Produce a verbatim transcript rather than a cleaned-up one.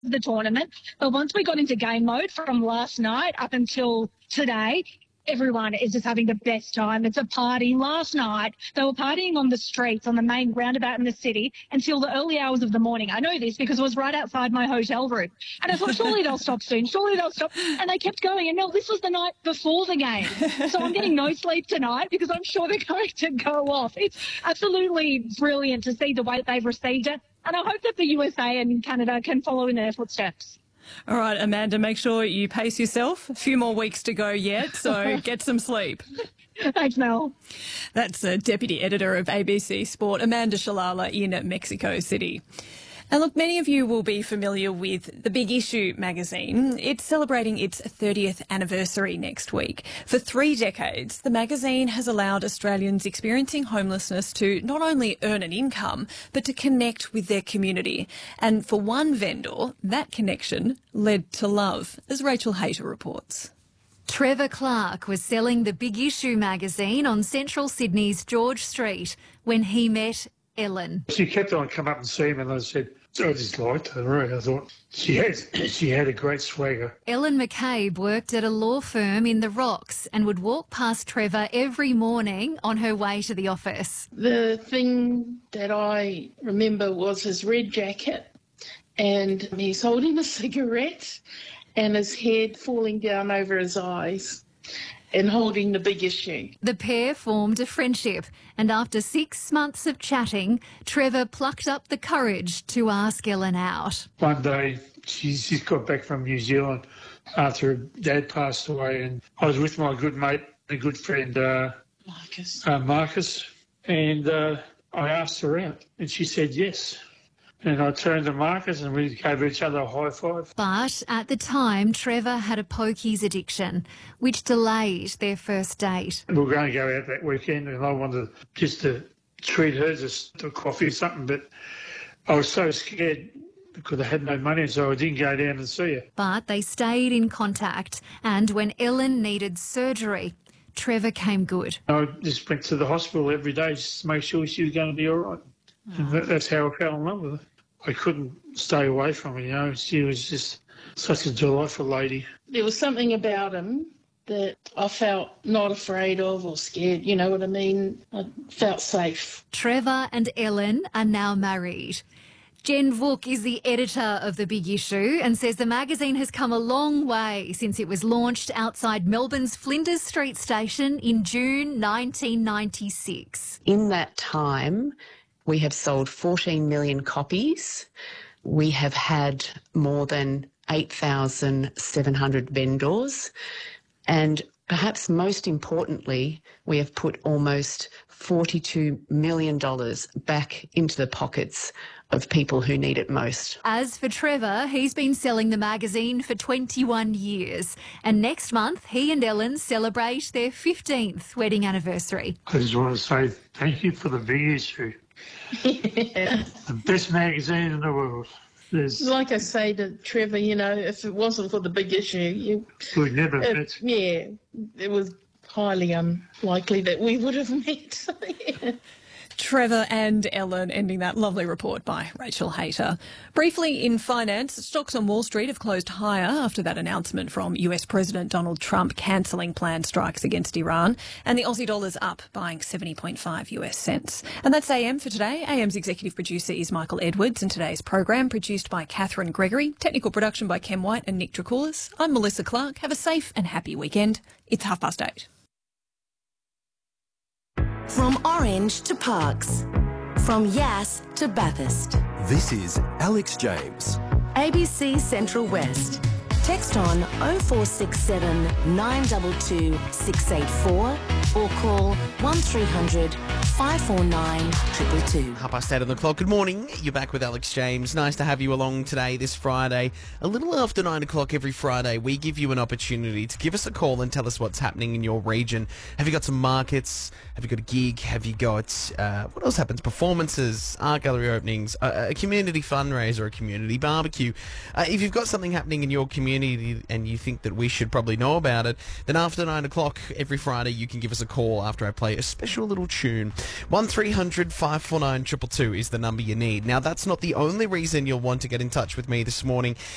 the tournament. But once we got into game mode from last night up until today, everyone is just having the best time. It's a party. Last night, they were partying on the streets, on the main roundabout in the city, until the early hours of the morning. I know this because it was right outside my hotel room. And I thought, surely they'll stop soon. Surely they'll stop. And they kept going. And no, this was the night before the game. So I'm getting no sleep tonight because I'm sure they're going to go off. It's absolutely brilliant to see the way they've received it. And I hope that the U S A and Canada can follow in their footsteps. All right, Amanda, make sure you pace yourself. A few more weeks to go yet, so get some sleep. Thanks, Mel. That's a Deputy Editor of A B C Sport, Amanda Shalala, in Mexico City. And look, many of you will be familiar with The Big Issue magazine. It's celebrating its thirtieth anniversary next week. For three decades, the magazine has allowed Australians experiencing homelessness to not only earn an income, but to connect with their community. And for one vendor, that connection led to love, as Rachel Hayter reports. Trevor Clark was selling The Big Issue magazine on central Sydney's George Street when he met Ellen. She kept on coming up and seeing me, and I said, I just liked her, really. I thought she had, she had a great swagger. Ellen McCabe worked at a law firm in the Rocks and would walk past Trevor every morning on her way to the office. The thing that I remember was his red jacket, and he's holding a cigarette and his head falling down over his eyes and holding The Big Issue. The pair formed a friendship, and after six months of chatting, Trevor plucked up the courage to ask Ellen out. One day, she, she's got back from New Zealand after her dad passed away, and I was with my good mate, a good friend, uh, Marcus. Uh, Marcus, and uh, I asked her out, and she said yes. And I turned to Marcus and we gave each other a high five. But at the time, Trevor had a pokies addiction, which delayed their first date. We were going to go out that weekend and I wanted just to treat her, just to coffee or something, but I was so scared because I had no money, so I didn't go down and see her. But they stayed in contact, and when Ellen needed surgery, Trevor came good. I just went to the hospital every day just to make sure she was going to be all right. Oh. And that, that's how I fell in love with her. I couldn't stay away from her, you know. She was just such a delightful lady. There was something about him that I felt not afraid of or scared, you know what I mean? I felt safe. Trevor and Ellen are now married. Jen Vuk is the editor of The Big Issue and says the magazine has come a long way since it was launched outside Melbourne's Flinders Street station in June nineteen ninety-six. In that time, we have sold fourteen million copies. We have had more than eight thousand seven hundred vendors. And perhaps most importantly, we have put almost forty-two million dollars back into the pockets of people who need it most. As for Trevor, he's been selling the magazine for twenty-one years. And next month, he and Ellen celebrate their fifteenth wedding anniversary. I just want to say thank you for The Big Issue. Yeah. The best magazine in the world. There's, like I say to Trevor, you know, if it wasn't for The Big Issue, you, we'd never it, met. Yeah, it was highly unlikely that we would have met. Yeah. Trevor and Ellen ending that lovely report by Rachel Hayter. Briefly in finance, stocks on Wall Street have closed higher after that announcement from U S President Donald Trump cancelling planned strikes against Iran, and the Aussie dollar's up, buying seventy point five US cents. And that's A M for today. A M's executive producer is Michael Edwards, and today's program produced by Catherine Gregory, technical production by Ken White and Nick Dracoulis. I'm Melissa Clark. Have a safe and happy weekend. It's half past eight. From Orange to Parkes, from Yass to Bathurst. This is Alex James. A B C Central West. Text on oh four six seven, nine two two, six eight four or call one three hundred, five four nine, two two two. Half past eight on the clock. Good morning. You're back with Alex James. Nice to have you along today, this Friday. A little after nine o'clock every Friday, we give you an opportunity to give us a call and tell us what's happening in your region. Have you got some markets? Have you got a gig? Have you got, uh, what else happens? Performances, art gallery openings, a, a community fundraiser, a community barbecue. Uh, if you've got something happening in your community and you think that we should probably know about it, then after nine o'clock every Friday, you can give us a call after I play a special little tune. one three hundred, five four nine, two two two is the number you need. Now, that's not the only reason you'll want to get in touch with me this morning.